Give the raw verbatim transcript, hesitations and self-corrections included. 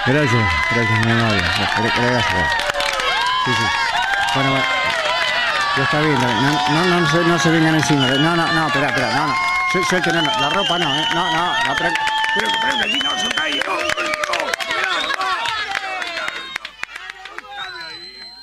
Gracias, gracias, mi amable. Gracias. Sí, sí. Bueno, bueno. Ya está bien, no, no, no, no, se, no se vengan encima. No, no, no, espera, espera, no, no. Suelte, no, no, la ropa no, ¿eh? No, no, no, pero, pero, pero, allí no, soltáis, no.